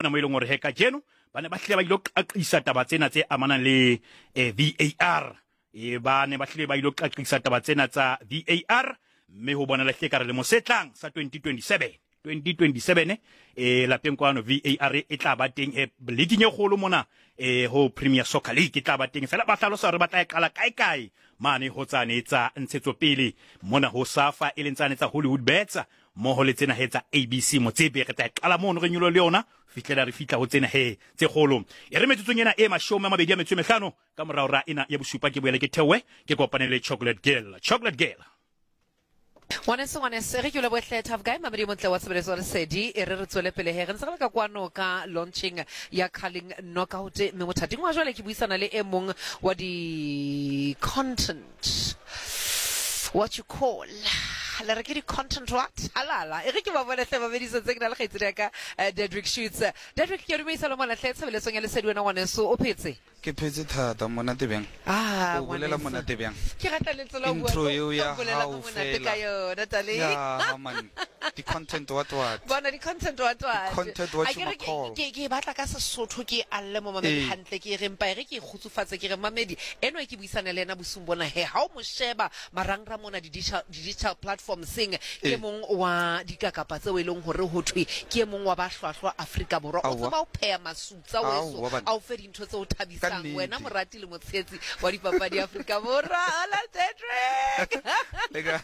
bona mo ileng gore he ka jeno ba ne ba hlile ba ilo qaqisa taba tsena tse amanang le VAR ba ne ba hlile ba ilo qaqisa taba tsena tsa VAR mme ho bona lahle ka re le mosetlang sa 2027 lapeng kwano VAR e tla ba teng league e kgolo mona ho Premier Soccer League e tla ba teng fela ba hlalosa re ba tla qala kae mane ho tsane tsa ntshetsopele mona ho SAFA e lentsane tsa Hollywood Bets mo ho le tsena he tsa ABC mo tsebe re tla qala mono re nyolo le yona fitlela re fitla ho tsena he tse kgolo e re metsotsong ena e mashome a mabedi a metso e mehlano ka morao ra ena ya bosupa ke boele ke thewe ke kopanele Chocolate Girl ngwaneso re ke le bohle tough guy mamedi montle wa tsebeleso re sedi e re tswele pele he re ntse re ka kwano ka launching ya Carling Knockout mme mothating wa jwale ke buisana le e mong wa di content what you call la re ke di content what halala e re ke ba bona hle ba bedise tse ke na le kgaitsedi ka Dedrick Shoots Dedrick ke re buisana mona hle tsebeleso ya le sedi wena ngwaneso o phetse ke phetse thata mona tebeng o bolela mona tebeng ke rata le tsela bua intro eo ya hao fela yo natale ya man di content what bona di content what content what you call ke batla ka Sesotho ke alle mo mamedi hantle ke re mpa re ke khutsufatse ke re mamedi eno ke buisana le ena bosung bona he ha o mo sheba marangra mona di digital platforms sing ke mong wa dikakapa tse weleng hore ho thwe ke mong wa ba hlwahlwa Afrika Borwa o tseba o pheya masutsa weso a o fe dintho tse o thabisa wena morati le motshetsi wa dipapadi Afrika Borwa ala Dedrick lega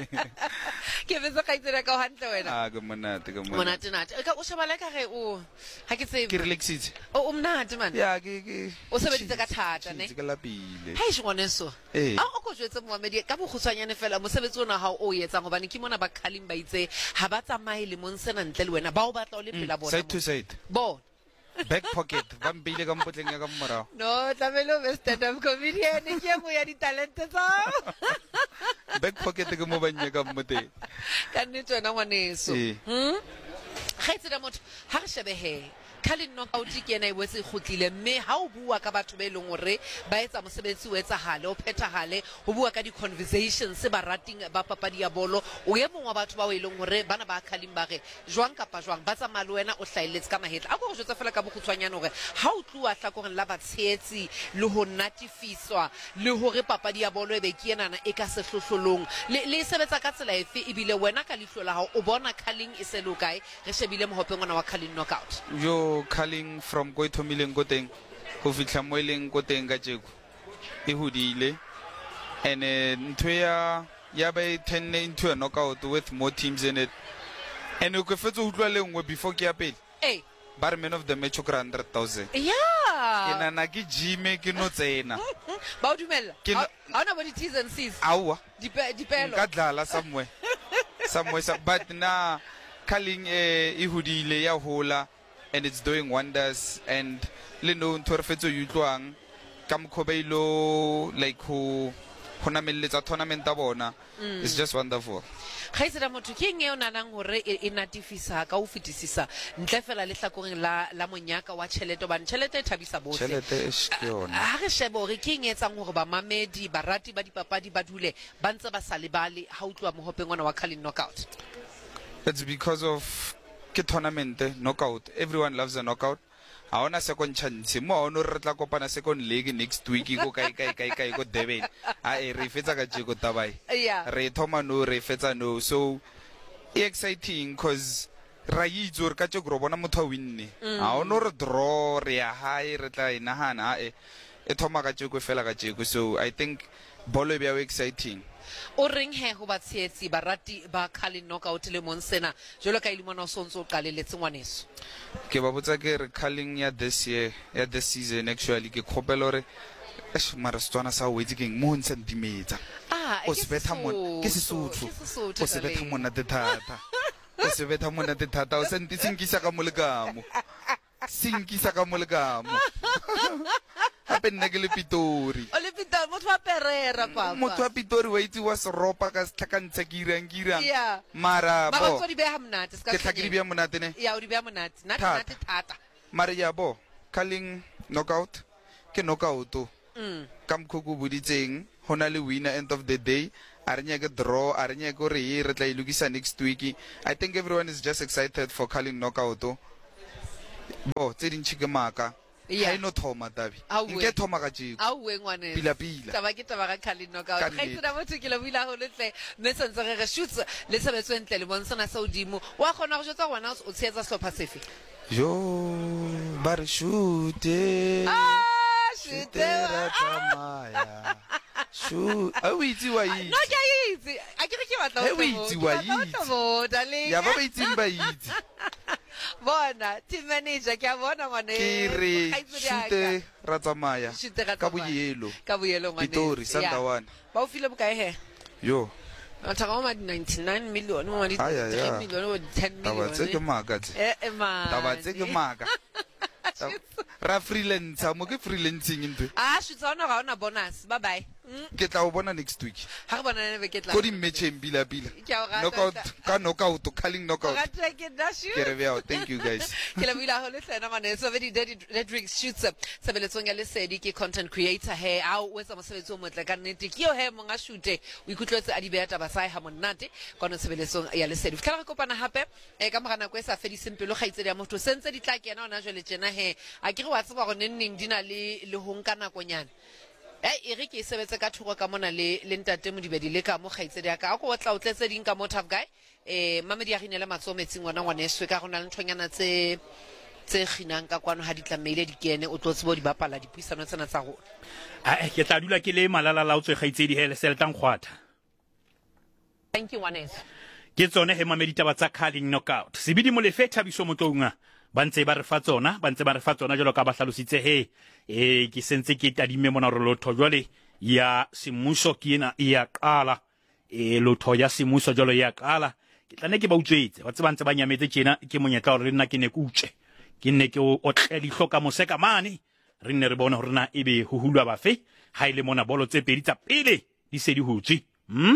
ke bese ka itsela ka hantle wena ke monate ka o sheba le ka ge o ha ke tsebe ke relaxitse o mnate man ya ke o sebeditse ka thata ne ke lapile hai shgoneso o ko jwetse Mohammed ka bokhutswanyane fela mosebetsi ona ha o yetsang hobane ke mona ba Carling ba itse ha ba tsamaye le monsena ntle le wena ba o batla o le pela bona side to side bo back pocket ba mbile ka mpotleng ya ka mmara no tlamelo be stand up comedian ke mo ya di talent tsa back pocket ke mo banye ka mmote ka nne tsona ngwaneso khaitsela motho ha re shebe he Carling Knockout ke ena e wetse khotlile mme ha o bua ka batho be leng hore ba etsa mosebetsi o etsahale o phethahale ho bua ka di conversations ba rating ba papadi ya bolo o ye mong wa batho ba o eleng hore bana ba Carling ba re jwang kapa jwang ba tsa malo wena o hlailetse ka mahetla a go re jwetsa fela ka bokhutswanyane hore ha o tluwa hlakoreng la batshetsi le ho natifiswa le hore papadi ya bolo e be ke enana e ka sehlohlolong le sebetsa ka tsela efe ebile wena ka lihlo la hao o bona Carling e se lo kae re shebile mohopeng ona wa Carling Knockout yo Carling from go ithomileng go teng go fitla mo ileng go teng ka jeko e hodile and ntwe ya ba tenne into a knockout with more teams in it and o ke fetso utlwa le ngwe before ke ya pele bar man of the match o 100,000 ke nana ke jime ke no tsena ba o dumella ha ona ba di T's and C's awa dipelo ka dlala somewhere but na Carling e hodile ya hola and it's doing wonders and le no ntwerfetso yutlwang ka mkhobeilo like ho namelletsa tournament a bona it's just wonderful khaitsela motho ke eng e o nanang hore e natifisa ka o fetisisa ntle fela le hlakoreng la monyaka wa tšhelete ban tšhelete e thabisa bohle tšhelete e shkiona ha re shebe hore ke eng e etsang hore ba mamedi barati ba dipapadi ba dule ba ntse ba sa lebale ha o tloa mohopeng ona wa Carling Knockout it's because of ke tournament knockout everyone loves a knockout ha ona second chance mo ono re tla kopana second leg next week go kai go Durban re fetsa ka jeko tabai re thoma no re fetsa no so exciting cause ra itse re ka tse go bona motho winne ha ono re draw re ya high re tla inahana e thoma ka jeko fela ka jeko so I think bolo be exciting o reng he ho batshetsi barati ba Carling Knockout le monsena jolo ka ile mona o sontso o qaleletse ngwaneso ke ba botsa ke re Carling ya this year ya this season actually ke khopela re mara Setswana sa wetse keng mo ntsantimetsa o se betha mona ke Sesotho o se betha mona de thata o se betha mona de thata o senti sinkisa ka molekamo hape nna ke le Pitori o le Pitori motho wa Perera papa motho wa Pitori wa itse wa seropa ka setlhakantsha ke irang mara bo ba di beha monate ke tla ke di beha monate ne ya o di beha monate nate thata mara ya bo Carling Knockout ke knockout ka mkhoko boditseng hona le winner end of the day a re nyake draw a re nyake re re tla ilukisa next week I think everyone is just excited for Carling Knockout bo tse dintšhi ke maaka Yeah. ga ino thoma tabi Aowe. nke thoma ka jeko Aowe ngwane. Pila-pila. Taba ke taba ga Khalid Knockout. Ka Ga nnete. itsena motho ke le buila go letle. Mme sentse re shoots le sebetso entle le bonsana sa odimo. Wa khona go jotsa ngwana o tsheetsa slopha sefe? yo ba re shute Ah, shute ra tsamaya a o itse wa itse No ke a itse. A ke re ke batla He, o itse, wa itse. darling. ya ba ba itseng ba itse Bona, team manager ke a bona ngwane. ke re Kgaitsedi ya ka. shute ra tsamaya Shute ra ka tsamaya. boyelo Ka boyelo ngwane. Pitori, Sandawana. Ba o file bokae he? yo Thaka ma 99 million mo di Aya, 3 ya. million o 10 taba tse ke million. maaka tse Man. taba tse ke maaka ra freelancer mo ke freelancing ntwe Ah, shitsana ga ona bonus. Bye bye. ke tla o bona next week Ha re bona ne be ke tla. ko dimmatcheng pila-pila Ke a o rata, knockout nta. ka knockout calling knockout Ga tla ke dash. ke re bjao thank you guys Ke le buila go le tsena ngwane so very Dedrick shoots sebeletsong ya lesedi ke content creator he a o etsa mosebetsi o motle ka nnete ke yo he monga shoot o ikutlwetse a di beya taba sai ha monate kono sebeletsong ya lesedi fitla re kopana hape ka mogana go sa fediseng pelo ga itsedi ya motho sentse di tla kena ona jwale tsena he a ke re wa tseba go nenneng dina le honka nakonyana e re ke e sebetse ka thoko ka mona le ntate modibedi le ka mo gaitsedi ya ka a go otla o tletse ding ka mo tough guy mamedi ya ginela matso metsing ngwana ngwaneswe ka gona le nthonyana tse ginang ka kwano ha di tlameile di kene o tlotse bo di bapala dipuisano tsena tsa go ke tla dula ke le malala la o tswe gaitsedi hele seltang khwatha thank you ngwaneso ke tsone he mamedi taba tsa calling knockout sebidi mo lefe thabiso motlonga ba ntse ba re fa tsona jalo ka ba hlalositse he ke sentse ke tadime mona re lotho jwale ya simuso ke ena ya qala lotho ya simuso jalo ya qala ke tlane ke ba utswetse ba tsebantse ba nyametse tjena ke monyetla hore nna ke ne kutse ke nne ke o tle di hloka moseka mane re nne re bona hore na ebe ho hulwa ba fe ha ile mona bolo tse pedi tsa pele di se di hutswi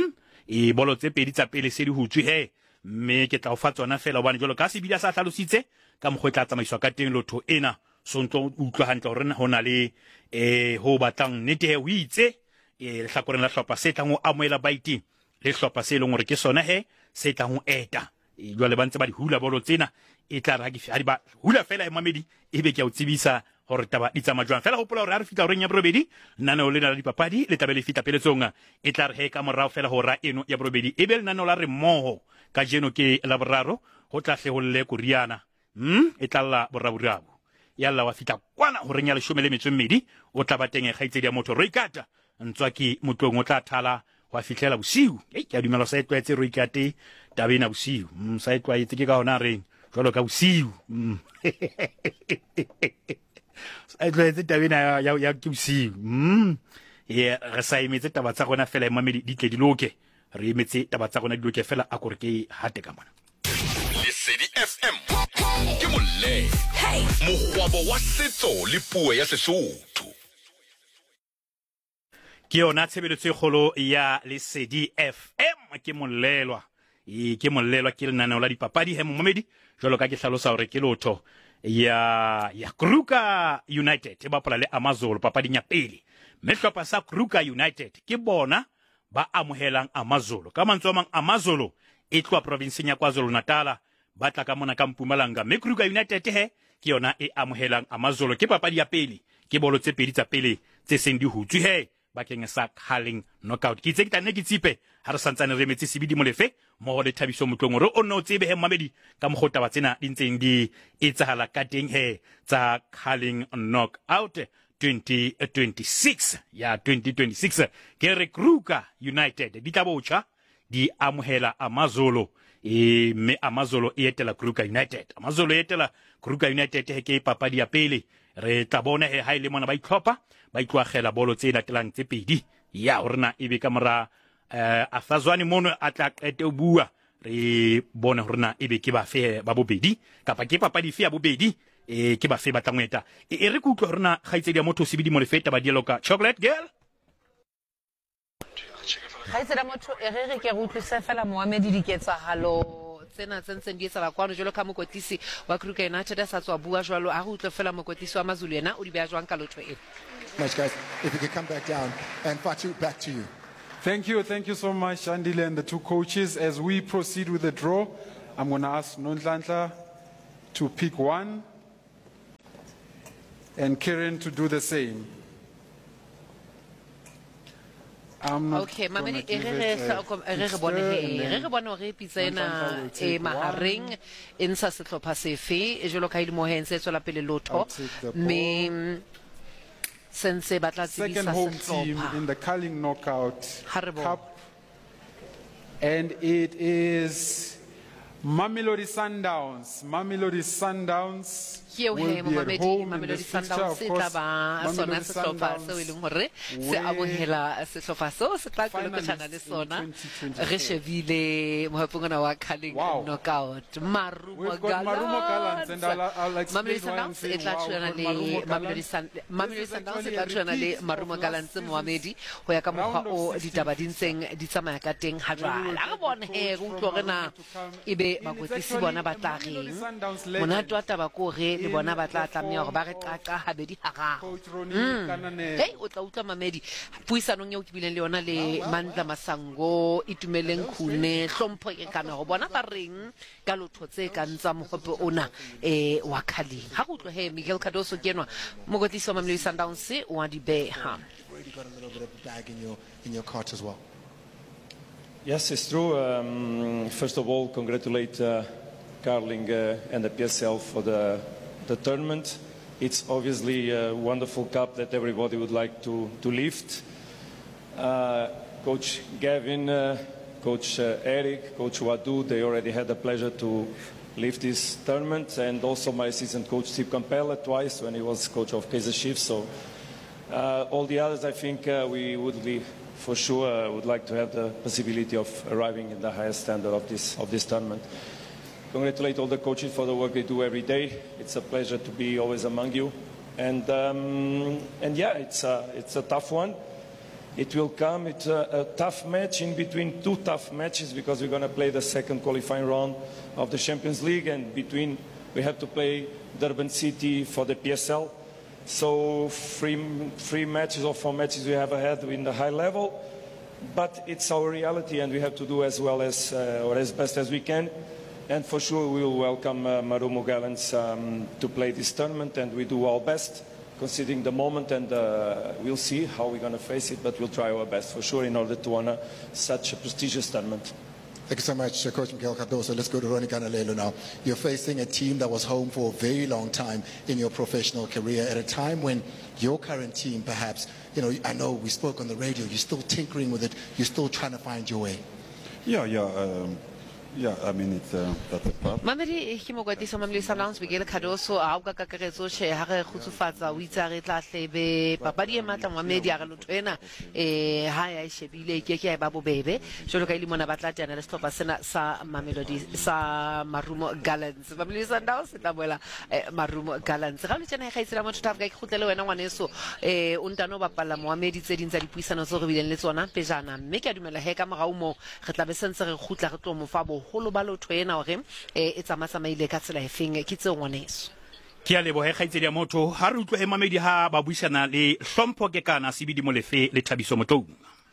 bolo tse pedi tsa pele se di hutswi he mme ke tla o fa tsona fela hobane jalo ka se bile sa hlalositse ka mogwetla tsamaiswa ka teng lotho ena so ntlo utlwa hantle hore hona le ho batlang nnete he o itse le hlakoreng la hlopha se tlang o amoela baiti le hlopha se leng hore ke sona he se tlang o eta jwale ba ntse ba di hula bolo tsena e tla ra ke ba hula fela e mamedi ebe ke a o tsebisa hore taba di tsamaya jwang fela hopola hore ha re fitla horeng ya borobedi naneo lena la dipapadi le tlabe le fita peletsong e tla re he ka morao fela hora eno ya borobedi ebe lenaneo la re mmoho ka jeno ke la boraro ho tla hle Koreana e tla la boraburabu yalla wa fitla kwana horeng ya 12 o tla ba teng gaitsedi ya motho Roikata ntswa ke motlong o tla thala wa fitlela bosiu ke a dumela sa etwa etse Roikate tabena bosiu sa etwa etse ke ka hona reng jwalo ka bosiu sa etwa etse tabena ya ke bosiu re sa emetse taba tsa gona fela mamedi di tle di loke re emetse taba tsa gona di loke fela a kore ke hate ka mona Lesedi FM ke molle mogwabo wa setso le puo ya Sesotho ke yona tshebeletso e kgolo ya Lesedi FM ke mollelwa ke lenaneo la dipapadi he momedi jwalo ka ke hlalosa hore ke lotho ya Kruger United e bapala le Amazulu papading ya pele mme hlopha sa Kruger United ke bona ba amohelang Amazulu ka mantswe a mang Amazulu e tloa provinseng ya KwaZulu Natal ba tla ka mona ka Mpumalanga mme Kruger United he ke yona e amohelang Amazulu ke papadi ya pele ke bolo tse pedi tsa pele tse seng di hutswi he bakeng sa calling knockout ke itse ke tane ke tsipe ha re santsane re metse sebidi molefe mo le thabiso motlong re o no tsebe he mamedi ka mogota ba tsena di ntseng di etsahala ka teng he tsa calling knockout 2026 ya 2026 ke re Kruger United di tla botjha di amohela Amazulu me Amazulu e etela Kruger United Amazulu e etela Kruger United he ke papadi ya pele re tla bona he ha ile mona ba itlhopha ba itloagela bolo tse latelang tse pedi ya horena ebe ka mora a fazwani mono a tla qete o bua re bona horena ebe ke ba fe ba bobedi kapa ke papadi fe ya bobedi ke ba fe ba tlangweta e re kutlwa horena gaitsedi ya motho sebidi mo lefeta ba dialoga chocolate girl gaitsedi ya motho e re ke utlwisa fela Mohamedi diketsahalo tsena tsentseng di etsa kwano jalo ka mokotlisi wa Kruger United sa tswa bua jalo a go utlwa fela mokotlisi wa Mazulu yena o di beya jwang ka lotho ena Much guys, if you could come back down and Fatu, back to you. Thank you so much, Andile and the two coaches. As we proceed with the draw, I'm going to ask Nonhlanhla to pick one. and Kieran to do the same. I'm not Okay, gonna mamedi give re it a fixture, and then bone pizza ena will take mahareng in sa setlhopha sefe e jolo ka ile mo hense tswela pele I'll lotho take the me sense batla second tsebisa home team in setlhopha the Carling Knockout Harabo. Cup, and it is Mamelodi Sundowns. Mamelodi Sundowns Ke o will he mo be at mamedi home in Mamelodi this fixture. Sundowns Of se course, tla ba sona Mamelodi setlhopha se o leng hore se will amohela setlhopha so se tla kolokotshana le finalists in sona 2024. re shebile mohopongana wa Carling Wow. Knockout Marumo We've got Marumo Gallants, and I'll explain Mamelodi why I'm Sundowns saying e tla wow, tshwana we've got le Marumo Mamelodi Gallants. Mamelodi This is Sundowns e actually tla a tshwana le repeat Marumo of Gallants last Mohamedi ho ya ka mokgwa round of o 16 ditaba di ntseng di tsamaya ka teng ha jwala re bone he go utlwa re na ebe bakwetlisi bona ba tla reng monate wa taba ko re le bona ba tla tlameha hore ba re qaqa habedi hararo Coach Ronnie Kanane. hey o tla utlwa mamedi puisanong eo ke bileng le yona le Mandla Masango itumeleng khune hlompho e kana go bona ba reng ka lotho tse ka ntsa mohope ona wa Carling ha go utlwa he Miguel Cardoso ke enwa mokotlisi wa Mamelodi Sundowns wa di beha Already got a little bit of a bag in your cart as well. Yes, it's true. First of all, congratulate Carling and the PSL for the tournament. It's obviously a wonderful cup that everybody would like to lift. Coach Gavin, Coach Eric, Coach Wadu, they already had the pleasure to lift this tournament, and also my assistant coach Steve Campella twice when he was coach of Kaizer Chiefs. So all the others, I think we would be for sure would like to have the possibility of arriving in the highest standard of this tournament. Congratulate all the coaches for the work they do every day. It's a pleasure to be always among you, and yeah, it's a tough one. It will come. It's a tough match in between two tough matches because we're going to play the second qualifying round of the Champions League, and between we have to play Durban City for the PSL. So three matches or 4 matches we have ahead in the high level, but it's our reality, and we have to do as well as or as best as we can. And for sure, we will welcome Marumo Gallants to play this tournament, and we do our best, considering the moment, and we'll see how we're going to face it, but we'll try our best for sure in order to honor such a prestigious tournament. Thank you so much, Coach Miguel Cardoso. Let's go to Ronnie Kanalelo now. You're facing a team that was home for a very long time in your professional career at a time when your current team, perhaps, I know we spoke on the radio, you're still tinkering with it, you're still trying to find your way. Yeah, I mean, it's that's a part. Mamedi ke mokwetliso wa Mamelodi Sundowns Miguel Cardoso a ka kakaretso che ha re khutsufatsa o itse re tla hlebe papadi e matla Mamedi a re lotho ena ha ya shebile ke e ba bobebe jolo ka ile mona ba tla tana le setlhopha sena sa Mamelodi sa Marumo Gallants Mamelodi Sundowns tla boela Marumo Gallants ga le tsena ga itsela motho tafa ka ikhutlele wena ngwaneso o ntano ba pala Mohamedi tse ding tsa dipuisano tso re bileng le tsona pejana mme ke a dumela he ka morao mo re tla be sentse re khutla re tlo mo fa bo holo ba lotho ena hore e tsamaile ka tsela e feng ke tse ngwaneso ke a lebohe kgaitsedi ya motho ha re utlwe Mamedi ha ba buisana le hlompho ke kana sebidi molefe le Thabiso Motlou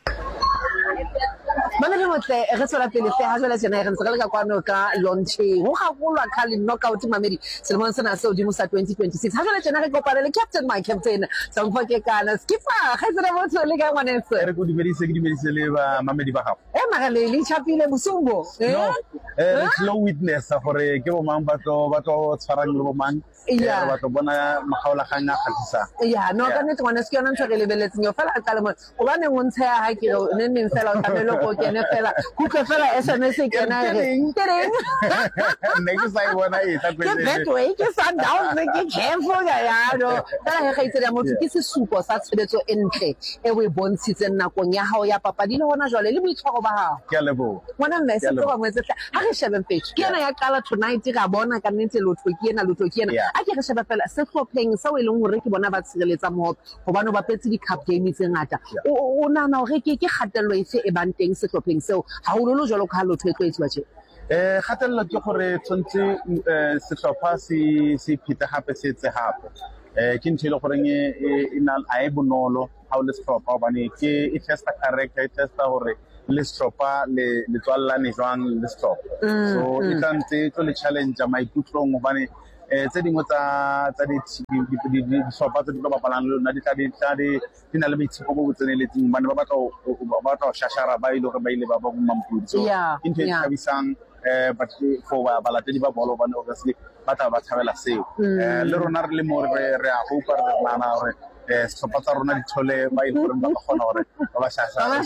Mamedi motle re tswela pele fe ha jwale tsena re ntse re le ka kwano ka launching ho gagolwa Carling Knockout Mamedi selemong sena se odimo sa 2026 ha jwale tsena re kopana le captain my captain Hlompho ke kana skipper ga tsena motho le ka ngwanetse re go dimedise le ba Mamedi ba gago mara le chapile musumbo slow witness gore ke bo mang ba tlo tshwarang le bo mang ba tlo bona magaolaganya a kgatisa no ka nne tswana se ke yona ntse re lebeletseng yo fela ka le mo o ba ne ngontse ya ha ke ne neng fela o tlamelo ko kene fela ku ke fela SMS ke na re ne ke sa bona e tla ke betway ke Sundowns ke careful ya no fela ga itse ya motho ke sesupo sa tshebetso entle e we bontshitseng nakong ya hao ya papadi le hona jwale le boitshwaro ba hao ke a lebo ngwana mme se tlo ba mo etsetla ha re shebe page ke ena ya qala tonight ga bona ka nnete lotho ke ena a ke re shebe fela se hlopheng sa o eleng hore ke bona ba tshireletsa mohope hobane ba petse di cup game tse ngata o nana hore ke kgatello efe e bang teng se hlopheng seo ha o lolo jwalo ka lotho e tlo etswa tje kgatello ke gore tsontse sehlopha se phita gape se etse gape ke ntshile gore e na a e bonolo ha o le sehlopha hobane ke e testa character e testa gore le sehlopha le tswallane jwang le sehlopha so e tla ntse tlo le challenge maikutlong hobane tse dingwe tsa dihlopha tse di tlo bapalang le lona di na le boitshepo bo bo tseneletseng bane ba batla go shashara ba ile gore ba ile ba ba mampudi so ke ntho e thabisang but for balatedi ba bolo bane obviously ba tla ba thabela seo le rona re le mo re a hope re nana gore sehlopha tsa rona di thole ba ile gore ba kgona gore ba ba shashara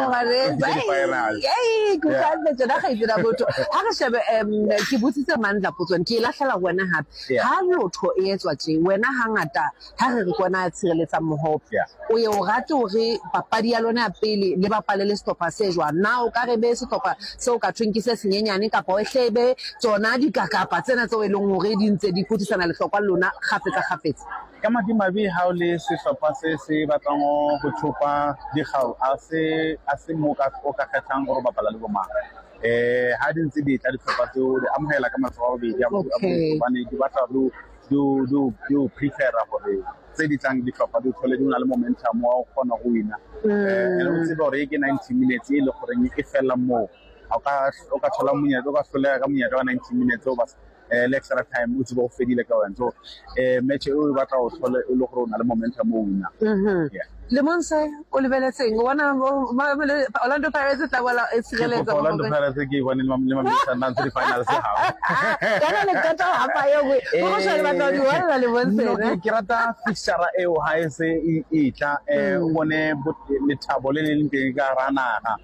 ha re shebe ke botsitse Mandla potsong ke lahlela wena hape ha lotho e etswa tje wena hangata ha re re kona tshireletsa mohope o ye o rate hore papadi ya lona ya pele le bapale le stopper se jwa na o ka re be stopper se o ka tshwenkise senyenyane kapa o hlebe tsona dikakapa tsena tse o eleng hore di ntse di phutisana le hlokwa lona khafetsa ka madimabe ha o le sehlopha se batlang go thupa digao a se mo ka o ka kgethang gore bapala le bomang ha di ntse di tla ditlhopha tseo di amogela ka matshwao a bobedi a bobane di batla do prepare gore tse di tlang ditlhopha di thole di na le momentum wa go kgona go wina o tsebe gore ke 90 minutes e le gore e fela mo o ka thola monyetla o ka hlolega ka monyetla wa 90 minutes o ba extra time o tsebe go fedile ka wena so match e o batla go thole e le gore o na le momentum o wina le monse o lebeletseng o bona Orlando Pirates tla bola e tshireletsa Orlando Pirates ke bona le mamisa nna tse finals ha kana le kata hapa yo go shale batla di wala le monse ne ke rata fixture e o ha ese e tla o bone le thabo le le teng ka rana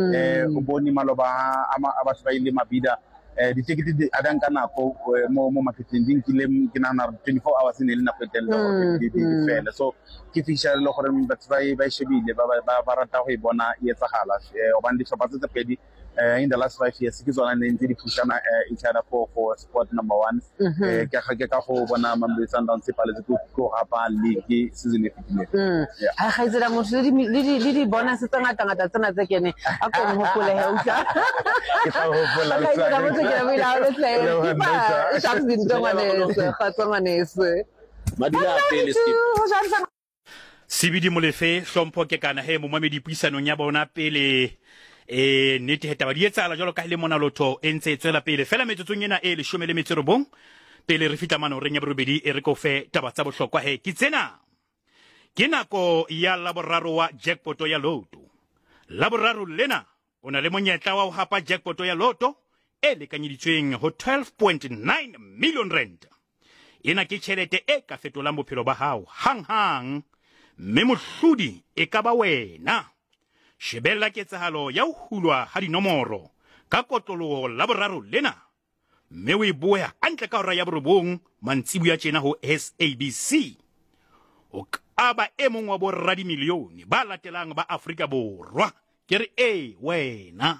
o bone maloba a batho ba ile mabida ditekete di adanka nako mo marketing din ke nana 24 hours ne le nako tella di fela so ke fixture le gore batho ba shebile ba rata go e bona e etsagala o bana ditlhopha tse pedi in the last 5 years ke tsona ne ntse di pushana each other for sport number 1 ke ka go bona Mamelodi Sundowns se paletse go hapa league season e fetile ha gaitsela motho le di bonus tse ngata tsena tse kene a go hopole he utla ke tla hopola ga motho ke re la re tle sharps din tongwane khatsongwane madula pele skip Sibidi Molefe hlompho ke kana he mo mamedi puisanong ya bona pele nete heta ba di etsala jalo ka le mona lotho e ntse tswela pele fela metsotsong ena e le 19 pele re fitla mano reng ya borobedi e re go fe taba tsa bohlokwa he ke tsena ke nako ya laboraro wa jackpot ya loto laboraro lena ona le monyetla wa ho hapa jackpot ya loto e lekanyeditsweng ho 12.9 million rand ena ke tšhelete e ka fetolang bophelo ba hao hang mme mohlodi e ka ba wena shebella ketsahalo ya ho hulwa ha dinomoro ka kotloloho laboraro lena mme o e boya antle ka hora ya borobong mantsibu ya tjena ho SABC o ka ba e mong wa borra di milione ba latelang ba Afrika Borwa ke re wena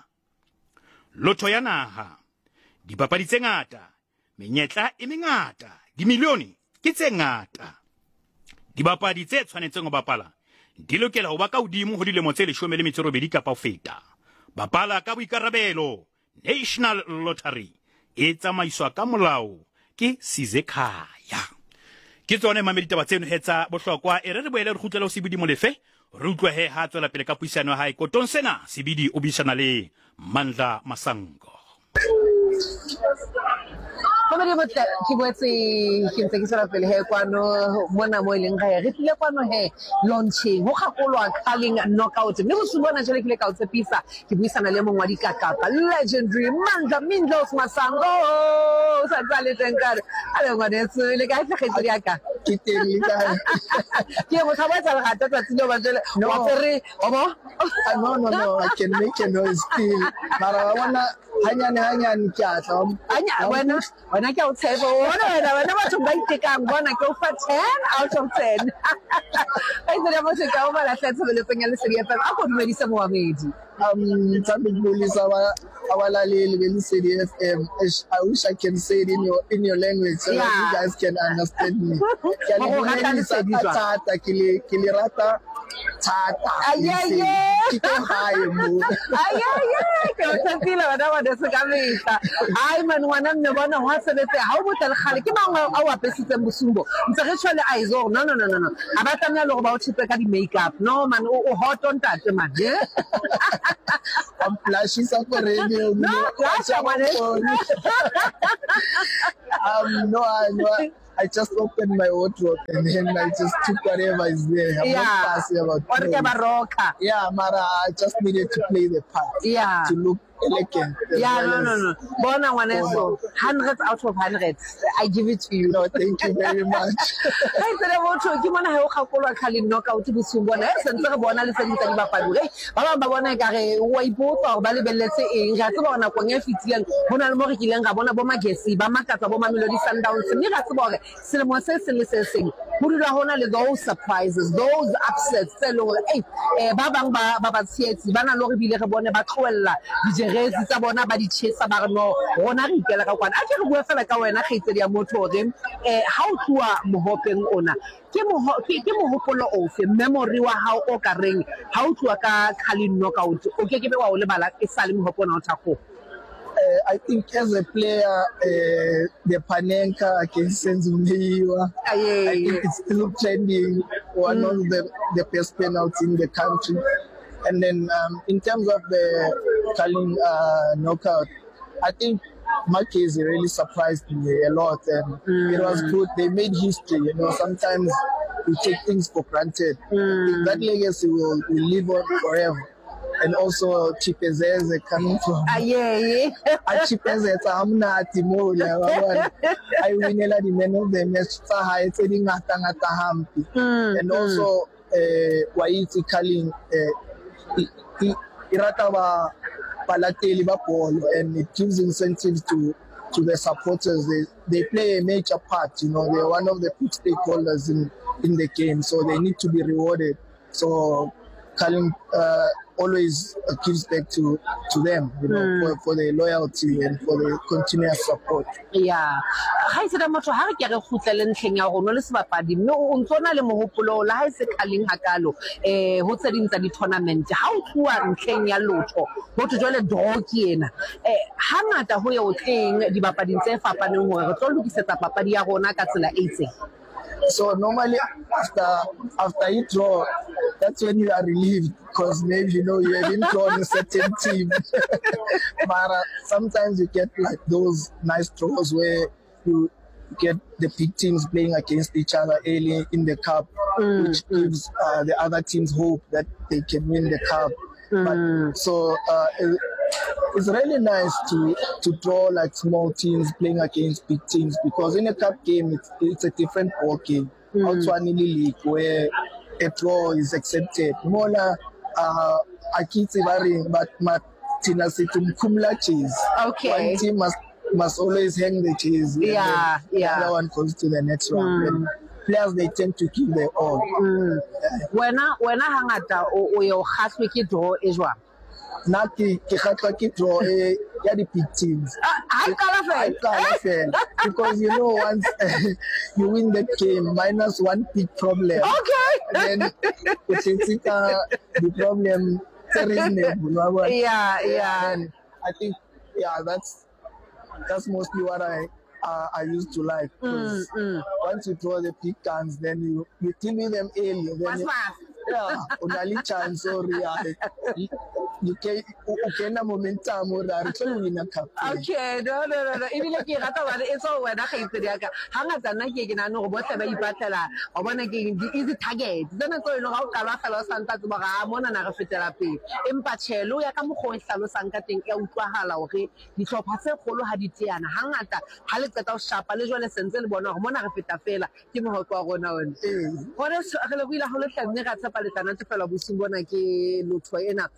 lotho ya naha dipapadi tse ngata menyetla e mengata dimilione ke tse ngata dibapadi tse tshwanetseng go bapala di lokela ho ba ka hodimo ho dilemo tse 18 kapa ho feta bapala ka boikarabelo National Lottery e tsamaiswa ka molao ke Sizekhaya ke tsone mamedi taba tseno hetsa bohlokwa e re boele re khutlela ho Sibidi Molefe re utlwa he ha tswela pele ka puisano ya hae kotong sena Sibidi o bisana le Mandla Masango Family botla ke botse ke ntse ke sala pele he kwano mona mo ileng ga re tlile kwano he launching ho kgakolwa calling knockout mme go subona jele ke le ka utsepisa ke buisana le mongwa dikakapa legendary Mandla Mindlos Masango sa tsale tenkare ale ngwane se le ka tlhagetse ya ka ke teng ka ke mo thabetsa le gata tsa tsilo ba jele wa fere omo no I can make a noise still mara wana hanyane kya tla wena ke o tsebo wena batho ba itekang bona ke o fa 10 out of 10 ai tsela mo se ka o bala tsetsa le penya le seria fa a go dumedisa moamedi tsambe bolisa abalaleli belisedi FM I wish I can say it in your language so that you guys can understand me ke le rata tata Chico high mo. Ay, ke o tsatile bana ba se ka mehla. Ai man ngwana mme bona ho sebetse ha o botla le khale ke mang a o apesitseng bosumbo. Ntse re tshwele aizo. No. A ba tsamaya le go ba o tshipe ka di makeup. No man o hot on tate man. I'm flashing up for radio. No, I just opened my wardrobe and then I just took whatever is there. I'm not fussy about clothes. Yeah, Mara, I just needed to play the part. Yeah. To look elegant. No. Bona ngwaneso, 100 out of 100. I give it to you. No, thank you very much. Hai tsela motho ke mona ha o kgakolwa khali knockout bosung bona se ntse re bona le tse di tsa dibapadi ba bang ba bona ekare wa ipotsa go ba lebelletse eng ga tseba bona nakong e fitileng hona le mo re kileng ga bona bo Magesi ba makatsa bo Mamelodi Sundowns mme ga tseba gore selemo se se le se seng ho dula hona le those surprises, those upsets tse le gore ba bang ba tshetsi ba na le gore bile re bone ba tloella dijeresi tsa bona ba di chesa ba re no rona re ikela ka kwana a ke re bua fela ka wena kgaitsedi ya motho gore ha o tloa mohopeng ona ke mohopolo ofe memory wa hao o ka reng ha o tloa ka Khali knockout o ke be wa o lebala e sale mohopona o thako. I think as a player, the Panenka against Senzumiwa, I think it's still trending, one of the best penalties in the country. And then in terms of the Khali knockout, I think Magesi really surprised me a lot, and it was good. They made history, you know. Sometimes we take things for granted. That legacy will live on forever. And also Chipezeze coming from Chipezeze amnati mo la I winela the men of the match tsa hae tse di ngata hampi. And also Waiti Khali irata ba balateli ba bolo, and it gives incentives to the supporters. They play a major part, you know. They're one of the big stakeholders in the game, so they need to be rewarded. So Khali always gives back to them, you know, for their loyalty and for the continuous support. Yeah. Ga se da motho ha re ke re khutlele ntleng ya gono le sebapadi mme o ntsona le mohopolo la ha se Khali hakalo ho tse ding tsa di tournament ha o tloa ntleng ya lotho ho tlo jole draw ke ena ha ngata ho ye o teng dibapadi tse fapaneng hore re tlo lokisetsa papadi ya rona ka tsela e itseng. So normally after you draw, that's when you are relieved because maybe you know you have been drawn a certain team. But sometimes you get like those nice draws where you get the big teams playing against each other early in the cup, which gives the other teams hope that they can win the cup. But so it's really nice to draw like small teams playing against big teams, because in a cup game it's a different ball game. Also in the league where a draw is accepted. Mola akiti varing but Martina situm kumla cheese. Okay. One team must always hang the cheese. The other one goes to the next round. And players they tend to keep their all. When hangata o yo khaswe ke draw e jwa. Naki ke khatwa ke draw ya di big teams. Because you know once you win the game minus one big problem. Okay. Then the problem is reasonable. Yeah. And I think that's mostly what I used to like. Once you draw the big guns, then you deal with them early. Then only chance you can momentum or win a cup. Okay, no. Even like you it's all when I came to the hangata na ke na no bo tla ba ipatela o bona ke di easy target tsena tso eno ga o kala fela santa tsa ba mona na re fetela pele empa tshelo ya ka mogho e hlalosang ka teng e utlwahala hore ditlhopha tse kgolo ha di teana hangata ha le qeta o shapa le jole sentse le bona hore mona re feta fela ke mohoko wa rona one gore re le buila ho le tlenne ga tsapa le tsana tsefela bosing bona ke lotho ena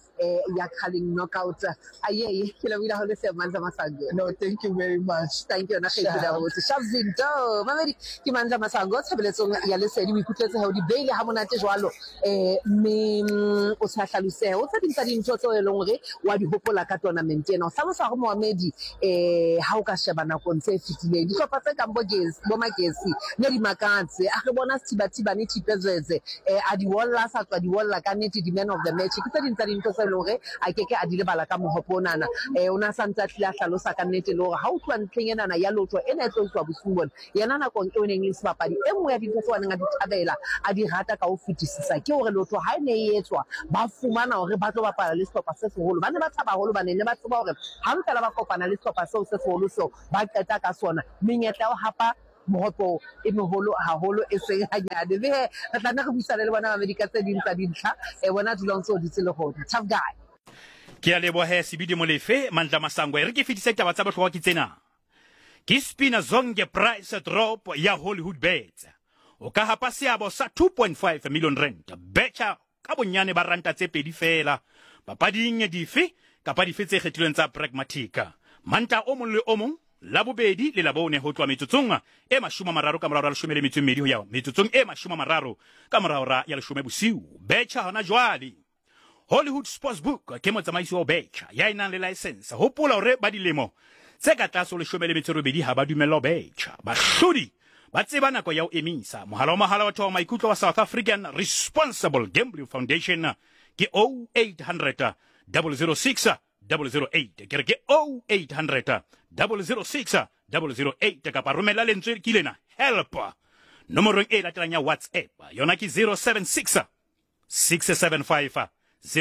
ya Carling knockout aye ke la wila ho le se Mandla Masango. No, thank you very much. Thank you na kgetho da botse Shabzinto mamedi ke Mandla Masango tshebeletsong ya lesedi o ikutletse ho di beile ha monate jwalo me o sa hlalose o tsa dintsha dintho tso e leng hore wa di hopola ka tournament ena o hlalosa go Mohamedi ha o ka sheba nakong tse fitileng dihlopha tse kang bo Magesi ne di makatse a re bona Sithiba ne Thipezeze a di wolla sa tswa di wolla ka nete di man of the match ke tse dintsa dintho tse leng hore a keke a di lebala ka mohopo onana ona santse a tlile a hlalosa ka nete le hore ha o tloa ntleng enana ya lotho ena e tlo tswa bosiung bona yena nakong e o neng le sebapadi e nngwe ya dintho tse wa neng a di thabela a di rata ka o fetisisa ke hore lotho ha ne e etswa ba fumana hore ba tlo bapala le sehlopha se seholo ba ne ba thaba haholo ba ne ba tseba hore ha ntse ba kopana le sehlopha seo se seholo seo ba qeta ka sona menyetla o hapa mohopo e moholo haholo e seng hanyane be re tla go buisana le bona America tse ding tsa dintlha bona dilonso di tsele go tough guy ke a lebohe Sebidi Molefe Mandla Masango re ke fetisa taba tsa bohlokwa ke tsena ke spina zonke price drop ya Hollywood Bets o ka hapa seabo sa 2.5 million rand betcha ka bonyane ba ranta tse pedi fela papading dife kapa dife tse kgethilweng tsa Pragmatica manta o mong le o mong la bobedi le la bone ho tloa metsotsong e 30 ka morao ra 12 ho ya metsotsong e 30 ka morao ya 10 bosiu betcha hona jwale Hollywood Sportsbook ke motsamaisi wa betcha ya inang le license hopola hore ba dilemo tse ka tlase ho 12 ha ba dumella betcha bahlodi ba tseba nako ya o emisa mohala wa thoa maikutlo wa South African Responsible Gambling Foundation ke 0800 006 008 ke 0800 006 008 kapa romela lentswe ke lena help nomoro e latelang ya WhatsApp yona ke 076 675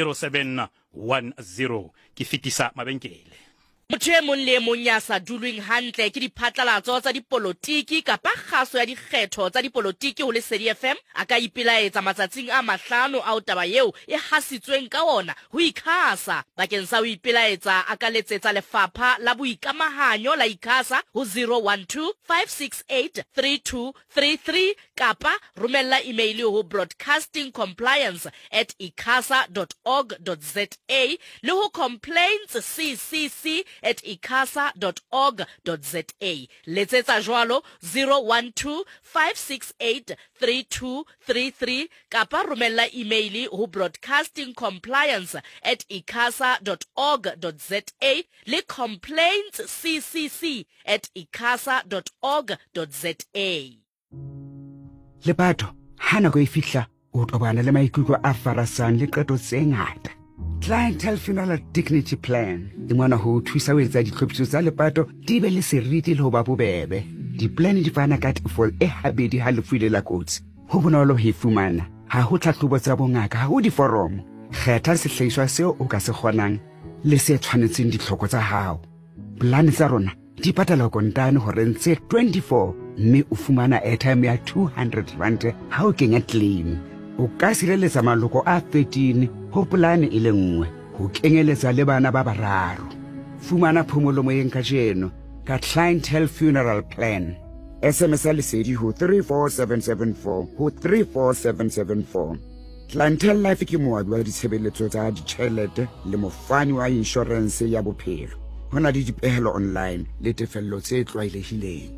0710 ke fitisa mabenkele motho e mong le mong ya sa dulweng hantle ke diphatlalatso tsa dipolotiki kapa kgaso ya dikgetho tsa dipolotiki ho Lesedi FM a ka ipelaetsa matsatsing a 5 a taba eo e hasitsweng ka ona ho ikhasa bakeng sa ho ipelaetsa a ka letsetsa lefapha la boikamahanyo la ikhasa ho 012 568 3233 kapa romella email ho broadcastingcompliance@ikhasa.org.za le ho complaints@ikhasa.org.za letsetsa jwalo 012 568 3233 kapa romella email ho broadcastingcompliance@ikhasa.org.za le complaints@ikhasa.org.za le batho ha nako e fihla o tobana le maikutlo a farasang le qeto tse ngata Clientele Funeral Dignity Plan di ngwana ho thusa ho etsa ditlhophiso tsa lepato di be le seriti le ho ba bobebe di-plan di fana ka tefo e habedi ha lefu ile la kotsi ho bonolo ho fumana ha ho tlhahlobo tsa bongaka ha ho diforomo kgetha sehlahiswa seo o ka se kgonang le se tshwanetseng ditlhoko tsa hao plan tsa rona di patala kontane hore ntse 24 mme o fumana airtime ya 200 rand ha o kenya claim o ka sireletsa maloko a 13 ho polane e le nngwe ho kenyeletsa le bana ba bararo fumana phomolo moyeng ka jeno ka Clientele Funeral Plan SMS Lesedi ho 34774 ho 34774 Clientele Life ke moabi wa ditshebeletso tsa ditjhelete le mofani wa insurance ya bophelo hona di dipehelo online le tefello tse tlwaelehileng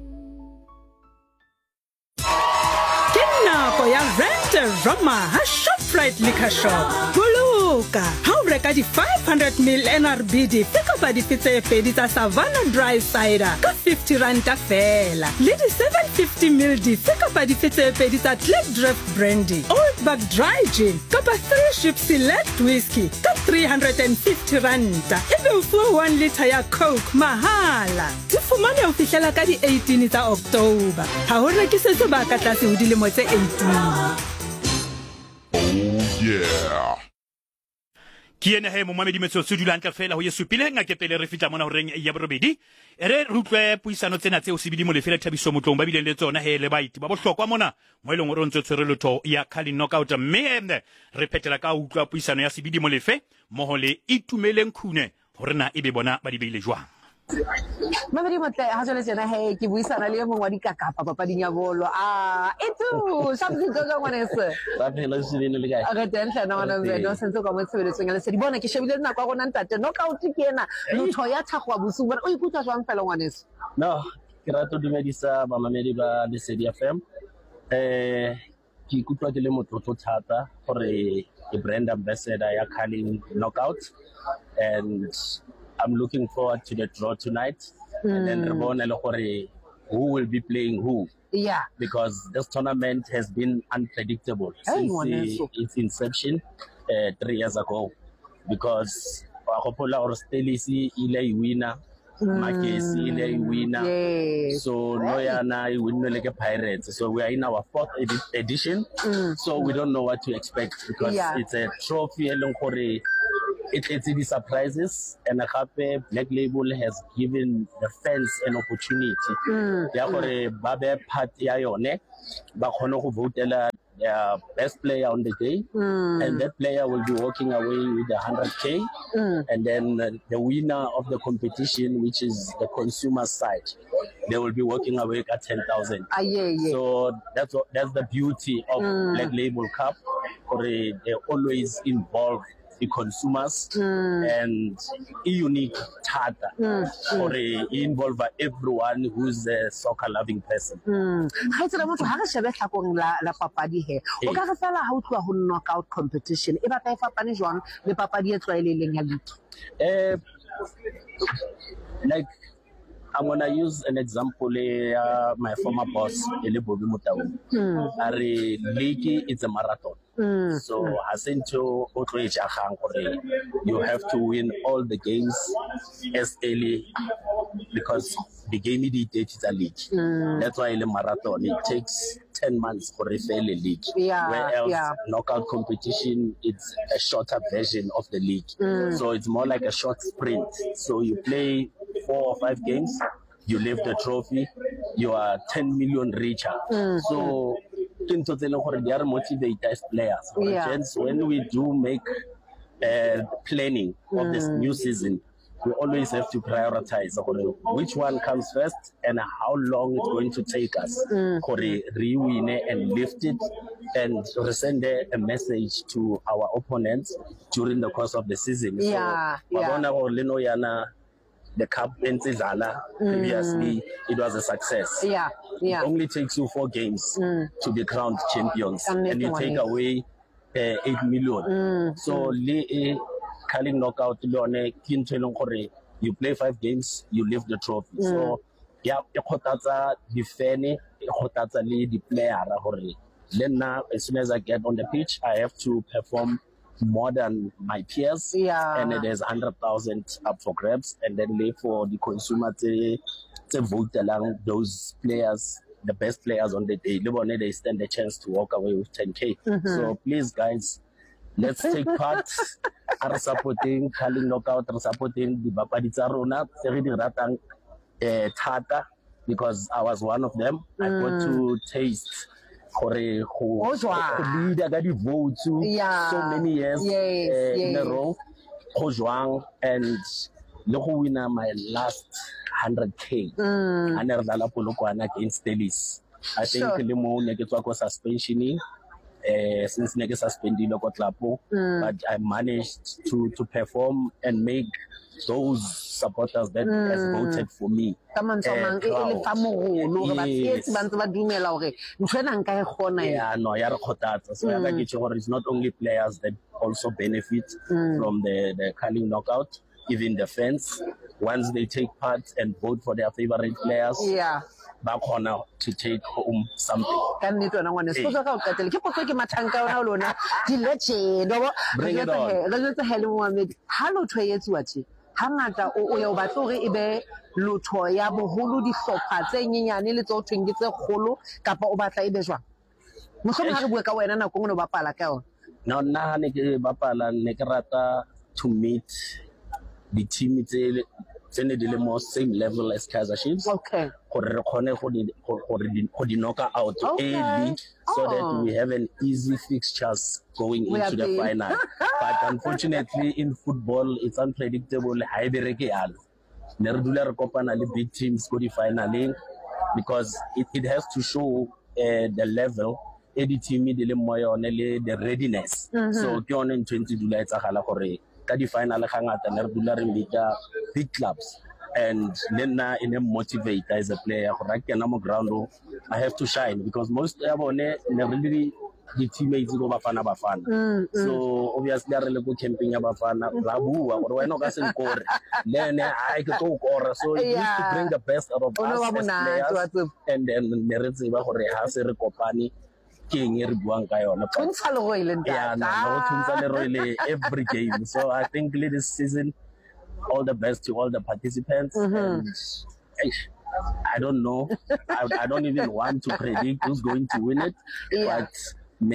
nako ya Rent Roma ha Shoprite Liquor Shop buluka ha o reka di 500 ml NRB di fika di fitse pedi tsa Savannah Dry Cider ka 50 rand fela le di 750 ml di fika di fitse pedi tsa Klipdrift Brandy Old Bag Dry Gin ka 3 Ship Select Whiskey ka 350 rand ebe o fuwa 1 liter ya Coke mahala di fumane o fihlela ka di 18 tsa October ha ho rekisetse ba ka tlase ho dilemo tse 18 yeah ke ene he mo mamedi metso se dula ntle fela ho Yesu pile nga ke pele re fitla mona ho reng ya borobedi ere rutlwe puisano tsena tse o Sebidi Molefe le Thabiso Motlong ba bileng le tsona he le baiti ba bohlokwa mona mo eleng hore o ntse tshwere lotho ya Carling knockout mme re phetela ka utlwa puisano ya Sebidi Molefe mo ho le itumeleng khune hore na ebe bona ba di beile jwang Mamedi Motle ha jwale tjena he ke buisana le mongwe wa dikakapa papading ya bolo eto something go ngwanese ba phela se le kae a re teng hlana wana mbe no sentse ka mo tshebeletsong ya lesedi bona ke shebile nna kwa gona ntate knockout ke ena lotho ya thagwa bosu bona o ikutlwa jwang fela ngwanese no ke rata dumedisa mamamedi ba Lesedi FM ke ikutlwa ke le motlotlo thata gore ke brand ambassador ya Carling Knockout, and I'm looking forward to the draw tonight. And then who will be playing who. Yeah. Because this tournament has been unpredictable since its inception 3 years ago. Because Stelisi ile winner, Makesi ile winner. So Noyana win like a Pirates. So we are in our 4th edition. So we don't know what to expect because it's a trophy along for it's the surprises, and Akape Black Label has given the fans an opportunity. Therefore, Babe Party Ayone, Bakono who voted their best player on the day, and that player will be walking away with 100K, and then the winner of the competition, which is the consumer side, they will be walking away at 10,000. So that's the beauty of Black Label Cup, for they always involve the consumers and a unique tata or involve everyone who's a soccer loving person. Ha tsela motho ha re shebe tlhakong la papadi he o ka re fela ha o tloa ho knockout competition e batla e fapane jwang le papadi e tlwaeleleng ya league? Like I'm gonna use an example my former boss Eli Bobby Mutau. League it's a marathon. So Asento you have to win all the games as early because the game is a league. That's why the marathon it takes 10 months for a league. Whereas knockout competition it's a shorter version of the league. So it's more like a short sprint. So you play 4 or 5 games, you lift the trophy, you are 10 million richer. So they are motivated as players. For instance, when we do make planning of this new season, we always have to prioritize which one comes first and how long it's going to take us for re-win and lift it and send a message to our opponents during the course of the season. The cup in Zala previously it was a success. It only takes you 4 games to be crowned champions, and you take away 8 million. So Carling Knockout you play 5 games, you lift the trophy. So the fan, the player. Then now, as soon as I get on the pitch, I have to perform more than my peers, and there's 100,000 up for grabs, and then leave for the consumer to vote along those players, the best players on the day. They stand a chance to walk away with 10K. So please, guys, let's take part. Are supporting Carling Knockout, are supporting the Bapadi Tsarona, Tata, because I was one of them. I got to taste. Who lead the vote so many years in a row. And who winner my last 100K. And against Delis. I think the more suspension since neke suspended but I managed to perform and make those supporters that has voted for me. So it's not only players that also benefit from the Carling Knockout, even the fans. Once they take part and vote for their favorite players, back on now to take home something. Bring it on. Hangata o ya ba tlo re ebe lotho ya boholo dihlopha tse nyenyane le tso tweng tse kgolo kapa o batla ebe jwang mohlomong ha re bua ka wena nako ngwe no bapala ka yona no nna ne ke bapala ne ke rata to meet the team tse ne di le mo same level as Kaizer Chiefs gore re khone go di knock out early so that we have an easy fixtures going into the final. But unfortunately in football it's unpredictable. ne re dula re kopana le big teams go di finaleng, because it has to show the level e di team di le mo yone le the readiness. So ke yone ntho ntse dula etsagala gore ka di final ga ngata ne re dula re mbika big clubs, and nna in a motivator as a player gore ke na mo ground I have to shine, because most ya bone ne really the teammates go Bafana. So obviously I really go camping ya Bafana ra bua gore wena ka se nkore then I go to kora, so it used to bring the best out of us as players, and then ne re tseba gore ha se re kopane king re buang ka yona every game. So I think this season all the best to all the participants, and I don't know, I don't even want to predict who's going to win it, but may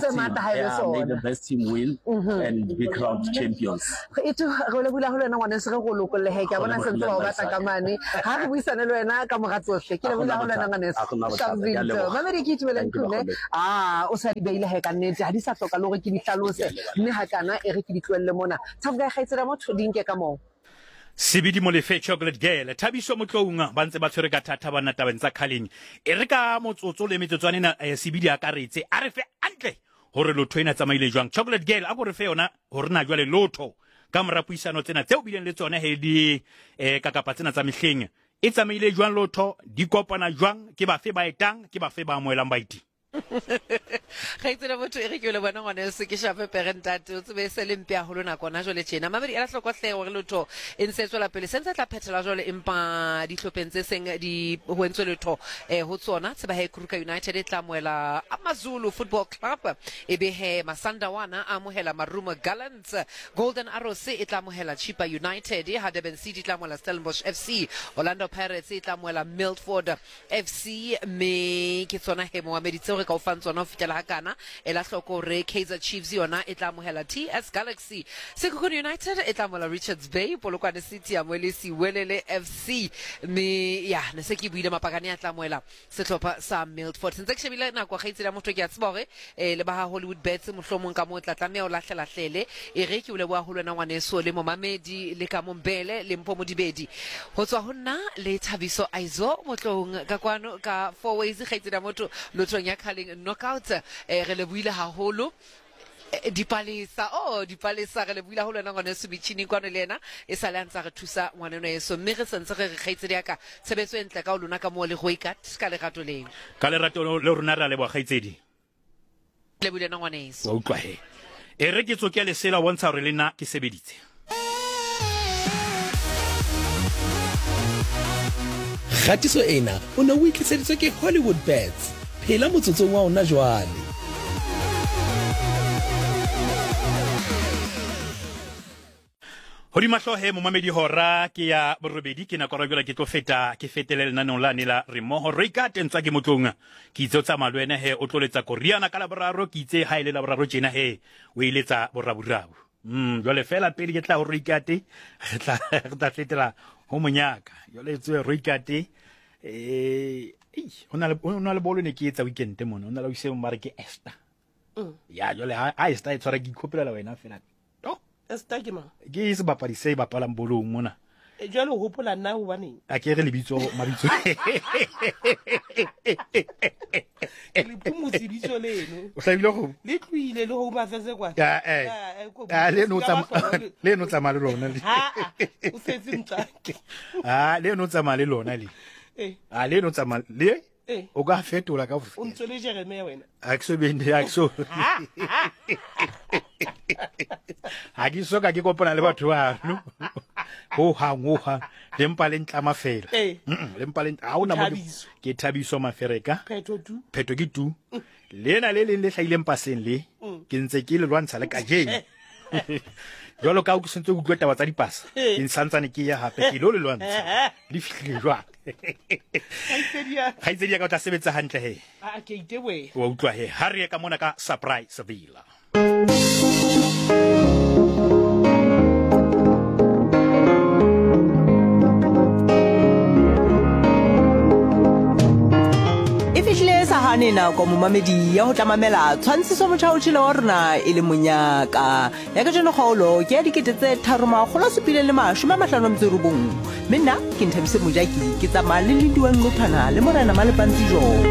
the best team win and be crowned champions. Ito go le bula holena ngwana se go lokole he ke bona sentse ba batla ka mane ha re buisana le wena ka moga tsohle ke le bula holena ngwana se mamedi ke tshwele ntule o sa di beile he ka nnete ha di sa hloka le gore ke di hlalose mme ha kana e re ke di tlwelle mona tsamga gaitsela motho dinke ka mo Sibidi Molefe Chocolate Girl Thabiso Motlounga ba ntse ba tshwere ka thata ba nna tabeng tsa khaleng e re ka motsotso le metsotswane na Sibidi a ka retse a re fe antle hore lotho ena tsamaile jwang. Chocolate Girl a go re fe yona hore na jwale lotho ka morapuisano tsena tseo bileng le tsone he di ka kapa tsena tsa mehleng e tsamaile jwang lotho di kopana jwang ke ba fe ba etang ke ba fe ba moelang baiti Gaitsela motho e re ke le bona ngwana se ke shape parentate o tsebe se le mpia holo na kona jole tjena mamedi ela hlokwa hle gore lotho e ntse tswela pele sentse tla phethela jole empa di hlopentse seng di hoentswe lotho ho tsona tseba he Kruger United e tla moela AmaZulu Football Club e be he Masandawana a mohela Marumo Gallants, Golden Arrows e tla mohela Chipa United, Durban City tla moela Stellenbosch FC, Orlando Pirates e tla moela Milford FC, me ke tsona he Mohamedi tsore ka ofan tsona fitela hakana ela hloko re Kaizer Chiefs yona e tla mohela TS Galaxy, Sekhukhune United e tla moela Richards Bay, Polokwane City ya moelesi Welele FC, me ya ne se ke buile mapakane ya tla moela setlhopha sa Milford. Sentse ke shebile na kwa gaitsela motho ke a tsbore le ba Hollywood Bets mohlomong ka mo tla tlamea o lahlela hlele e re ke o le bua ho lona ngwane so le Momamedi le ka Mombele le Mpho Modibedi ho tswa ho nna le Thabiso Aizo motlong ka kwano ka 4 ways gaitsela motho lothong ya Khaleng knockout re le buile haholo dipalesa re le buila ho lona ngwane se bitchini kwano le ena e sa lantsa re thusa ngwane no yeso mme re sentse re gaitsedi ya ka tshebetso entle ka o lona ka mo le goikat ka le gato leng ka le rato le rona ra le bo gaitsedi le buile na ngwane yeso o utlwa he e re ke tsokya le sela bontsha hore lena ke sebeditse Gatiso ena o ne o itliseditswe ke Hollywood Bets. Phela motsotsong wa ona jwale. Hodi mahlohe Momamedi hora ke ya borobedi ke na korabela ke tlo feta ke fetele lenanong la ne la Remoho Reika tentswa ke motlonga ke itse tsa malwena he o tloletsa Koreana ka la boraro ke itse ha ile la boraro tjena he o iletsa boraburabu jole fela pele ke tla ho Reikate re tla fetela ho monyaka jole tswe Reikate ona le bolo ne ke etsa weekend mona ona la o ise mare ke Esther ya jole ha Esther e tshwara ke ikopela wena fela Esther ke mang ke se bapadi se bapalang bolong mona e jalo ho hopola nna ho baneng a ke re lebitso mabitso le pumutsi bitso leno o hlabile go le tluile le ho ba tsetse kwa le no tsama le lona le o setse ntake le no tsama le lona le le no tsama le o ka fetola ka o ntsole Jeremy wena a ke so bende a ke so ha ke soka ke kopana le batho ba no ho ha le mpa le ntla mafela le mpa le ha ona mo ke Thabiso Mafereka pheto ke tu lena le le hlaile mpaseng le ke ntse ke le lwantsha le ka jeng jalo ka o ke sentse go tlwa taba tsa dipasa ke nsantsane ke ya hape ke lo le lwantsha le fihlile jwa Khaitsedia ka o tla sebetsa hantle he a ke itewe wa utlwa he ha re ka mona ka surprise Sevilla e fihlile e sa hane nako momamedi ya ho tlamamela tshwantshiso motjhaotjhele wa rona e le monyaka ya ka jeno kgaolo ke ya 3,759 mme nna ke Nthabise Mojaki ke tsamaya le Lindiwe Nglothana le Morena Malepantsijo.